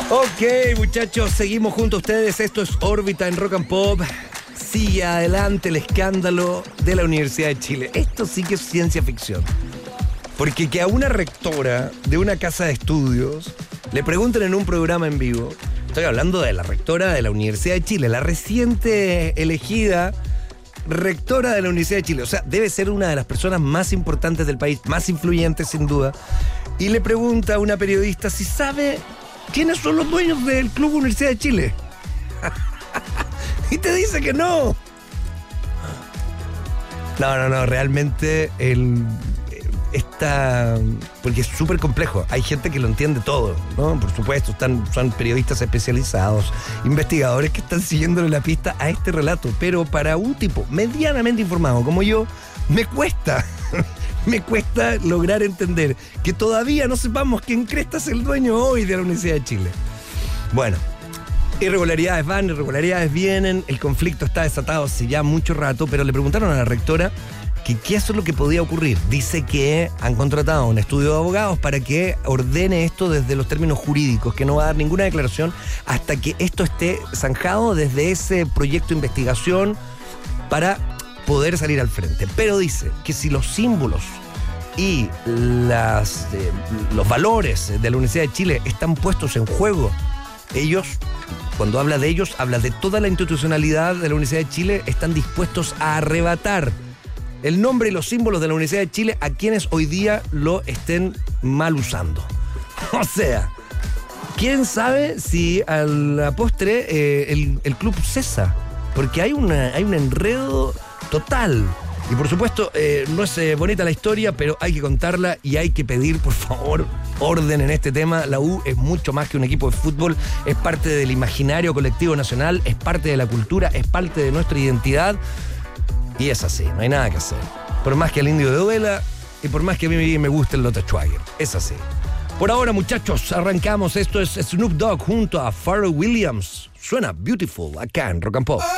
Ok, muchachos, seguimos junto a ustedes. Esto es Órbita en Rock and Pop. Sigue adelante el escándalo de la Universidad de Chile. Esto sí que es ciencia ficción. Porque que a una rectora de una casa de estudios le pregunten en un programa en vivo, estoy hablando de la rectora de la Universidad de Chile, la reciente elegida rectora de la Universidad de Chile, o sea, debe ser una de las personas más importantes del país, más influyentes sin duda, y le pregunta a una periodista si sabe quiénes son los dueños del Club Universidad de Chile. Y te dice que no. No, realmente porque es súper complejo. Hay gente que lo entiende todo, ¿no? Por supuesto, son periodistas especializados, investigadores que están siguiéndole la pista a este relato. Pero para un tipo medianamente informado como yo, me cuesta lograr entender que todavía no sepamos quién cresta es el dueño hoy de la Universidad de Chile. Bueno, irregularidades van, irregularidades vienen, el conflicto está desatado hace ya mucho rato, pero le preguntaron a la rectora que qué es lo que podía ocurrir. Dice que han contratado un estudio de abogados para que ordene esto desde los términos jurídicos, que no va a dar ninguna declaración hasta que esto esté zanjado desde ese proyecto de investigación para poder salir al frente. Pero dice que si los símbolos y los valores de la Universidad de Chile están puestos en juego, ellos, cuando habla de ellos, habla de toda la institucionalidad de la Universidad de Chile, están dispuestos a arrebatar el nombre y los símbolos de la Universidad de Chile a quienes hoy día lo estén mal usando. O sea, quién sabe si a la postre el club cesa, porque hay un enredo total. Y por supuesto, no es bonita la historia, pero hay que contarla y hay que pedir, por favor, orden en este tema. La U es mucho más que un equipo de fútbol, es parte del imaginario colectivo nacional, es parte de la cultura, es parte de nuestra identidad. Y es así, no hay nada que hacer. Por más que al indio de duela y por más que a mí me guste el Lotte Schwager. Es así. Por ahora, muchachos, arrancamos. Esto es Snoop Dogg junto a Pharrell Williams. Suena Beautiful acá en Rock and Pop.